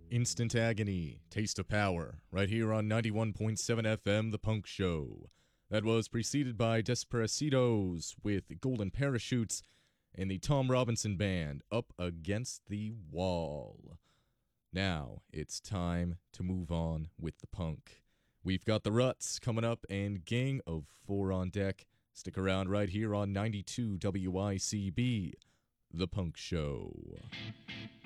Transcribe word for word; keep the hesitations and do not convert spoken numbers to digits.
Instant Agony, Taste of Power, right here on ninety-one point seven F M, The Punk Show. That was preceded by Desperacidos with Golden Parachutes and the Tom Robinson Band, Up Against the Wall. Now, it's time to move on with the punk. We've got the Ruts coming up and Gang of Four on deck. Stick around right here on ninety-two W I C B, The Punk Show.